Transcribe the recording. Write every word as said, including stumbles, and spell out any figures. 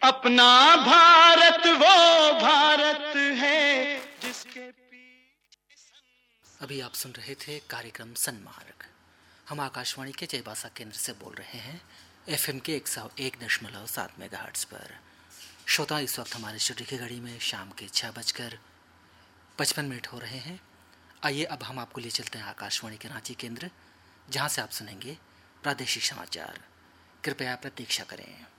अपना भारत वो भारत है जिसके अभी आप सुन रहे थे कार्यक्रम सन्मार्ग। हम आकाशवाणी के जयबासा केंद्र से बोल रहे हैं एफएम के एक सौ एक दशमलव सात मेगाहर्ट्ज पर। श्रोता, इस वक्त हमारे स्टूडियो की घड़ी में शाम के छः बजकर पचपन मिनट हो रहे हैं। आइए अब हम आपको ले चलते हैं आकाशवाणी के रांची केंद्र, जहां से आप सुनेंगे प्रादेशिक समाचार। कृपया प्रतीक्षा करें।